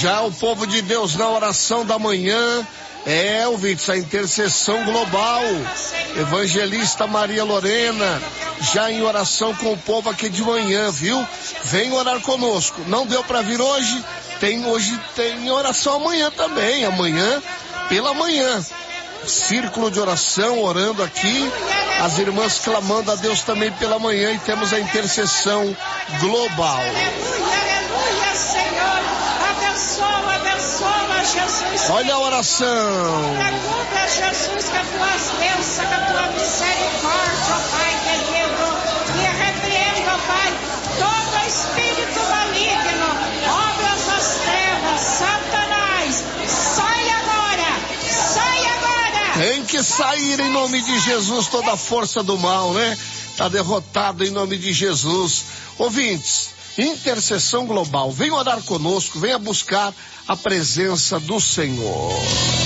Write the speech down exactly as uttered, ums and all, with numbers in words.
Já o povo de Deus na oração da manhã, é, ouvintes, a intercessão global. Evangelista Maria Lorena, já em oração com o povo aqui de manhã, viu? Vem orar conosco. Não deu para vir hoje? Tem hoje, tem oração amanhã também, amanhã pela manhã. Círculo de oração, orando aqui, as irmãs clamando a Deus também pela manhã, e temos a intercessão global. Aleluia, aleluia, Senhor, abençoa, abençoa, Jesus. Olha a oração. Cubra, Jesus, com as tuas bênçãos, com a tua misericórdia, ó Pai querido, e repreendo, ó Pai, todo espírito maligno, obras das trevas, Satanás, sai agora, sai agora. Tem que sair em nome de Jesus toda a força do mal, né? Tá derrotado em nome de Jesus. Ouvintes, intercessão global, venha orar conosco, venha buscar a presença do Senhor.